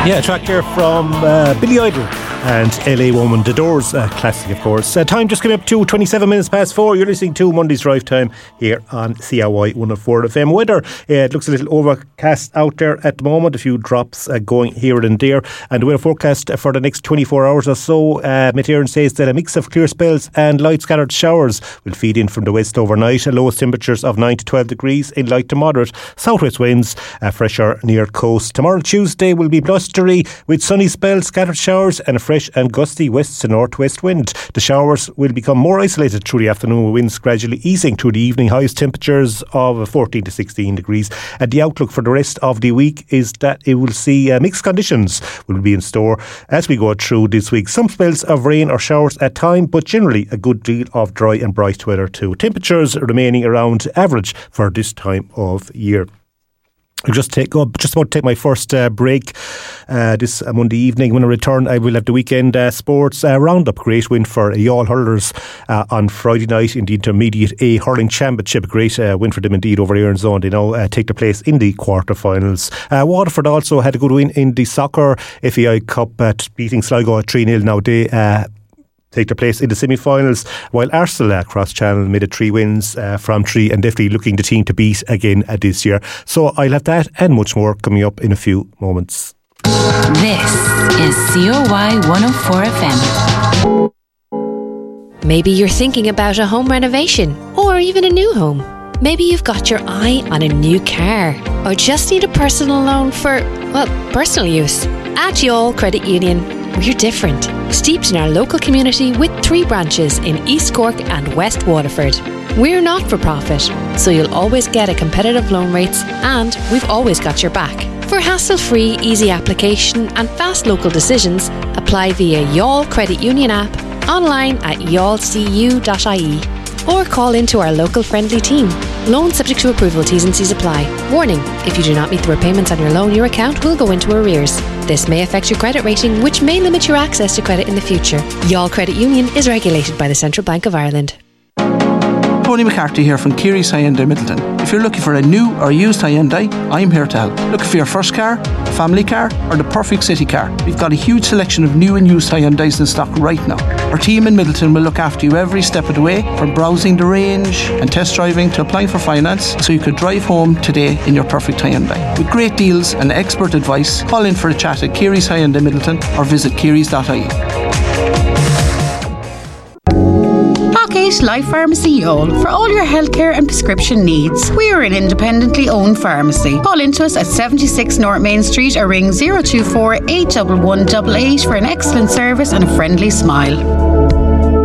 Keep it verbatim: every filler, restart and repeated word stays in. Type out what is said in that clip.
Yeah, a track here from uh, Billy Idol and L A Woman, The Doors, uh, classic of course. Uh, time just coming up to twenty-seven minutes past four. You're listening to Monday's Drive Time here on C R Y one oh four F M. Weather, uh, it looks a little overcast out there at the moment. A few drops uh, going here and there. And the weather forecast for the next twenty-four hours or so, uh, Meteorology says that a mix of clear spells and light scattered showers will feed in from the west overnight. Lowest temperatures of nine to twelve degrees in light to moderate southwest winds, uh, fresher near coast. Tomorrow Tuesday will be blustery with sunny spells, scattered showers and a fresh and gusty west to northwest wind. The showers will become more isolated through the afternoon, with winds gradually easing through the evening. Highest temperatures of fourteen to sixteen degrees. And the outlook for the rest of the week is that it will see uh, mixed conditions will be in store as we go through this week. Some spells of rain or showers at time, but generally a good deal of dry and bright weather too. Temperatures remaining around average for this time of year. I'll just take oh, just about to take my first uh, break uh, this uh, Monday evening. When I return, I will have the weekend uh, sports uh, roundup. Great win for Youghal hurlers uh, on Friday night in the Intermediate A Hurling Championship. Great uh, win for them indeed over Aaron Zone. They now uh, take their place in the quarterfinals. Uh, Waterford also had a good win in the soccer F A I Cup, uh, beating Sligo at three nil. Now they uh, take their place in the semi-finals, while Arsenal uh, cross-channel made it three wins uh, from three and definitely looking the team to beat again uh, this year. So I'll have that and much more coming up in a few moments. This is C O Y one oh four F M. Maybe you're thinking about a home renovation or even a new home. Maybe you've got your eye on a new car or just need a personal loan for, well, personal use. At Youghal Credit Union, we're different. Steeped in our local community with three branches in East Cork and West Waterford. We're not for profit, so you'll always get a competitive loan rates and we've always got your back. For hassle-free, easy application and fast local decisions, apply via Youghal Credit Union app, online at youghal c u dot I E, or call into our local friendly team. Loan subject to approval, T's and C's apply. Warning, if you do not meet the repayments on your loan, your account will go into arrears. This may affect your credit rating, which may limit your access to credit in the future. Youghal Credit Union is regulated by the Central Bank of Ireland. Tony McCarthy here from Keary's Hyundai Middleton. If you're looking for a new or used Hyundai, I'm here to help. Looking for your first car, family car or the perfect city car? We've got a huge selection of new and used Hyundais in stock right now. Our team in Middleton will look after you every step of the way, from browsing the range and test driving to applying for finance, so you could drive home today in your perfect Hyundai. With great deals and expert advice, call in for a chat at Keary's Hyundai Middleton or visit kearys dot I E. Life Pharmacy Youghal for all your healthcare and prescription needs. We are an independently owned pharmacy. Call into us at seventy-six North Main Street or ring zero two four, eight one one, eight eight eight for an excellent service and a friendly smile.